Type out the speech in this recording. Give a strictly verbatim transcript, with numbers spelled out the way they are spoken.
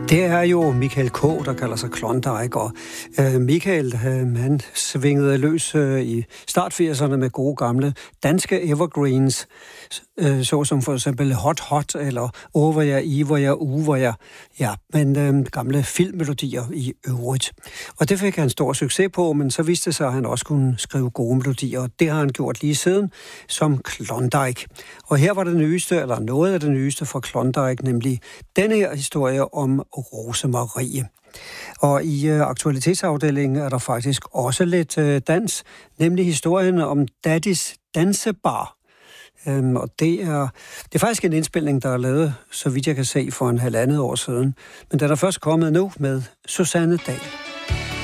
Det er jo Michael K., der kalder sig Klondike, og øh, Michael, øh, han svingede løs øh, i start firserne med gode gamle danske evergreens, øh, såsom for eksempel Hot Hot, eller Åh, hvor jeg i, hvor jeg u, hvor jeg, ja, men øh, gamle filmmelodier i øvrigt. Og det fik han stor succes på, men så viste det sig, at han også kunne skrive gode melodier, og det har han gjort lige siden som Klondike. Og her var det nyeste, eller noget af det nyeste fra Klondike, nemlig denne her historie om Rosemarie. Og i øh, aktualitetsafdelingen er der faktisk også lidt øh, dans, nemlig historien om Daddys Dansebar. Øhm, og det er, det er faktisk en indspilning, der er lavet, så vidt jeg kan se, for en halvandet år siden. Men den er først kommet nu med Susanne Dahl.